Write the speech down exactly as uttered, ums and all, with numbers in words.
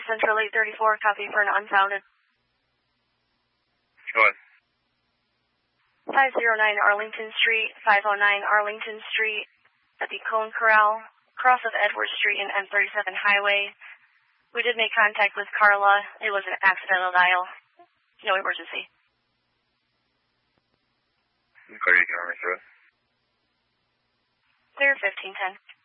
Central eight thirty-four, copy for an unfounded. Go ahead. five oh nine Arlington Street, five oh nine Arlington Street, at the Cone Corral, cross of Edward Street and M thirty-seven Highway. We did make contact with Carla. It was an accidental dial. No emergency. Clear, you can answer it. Clear fifteen ten.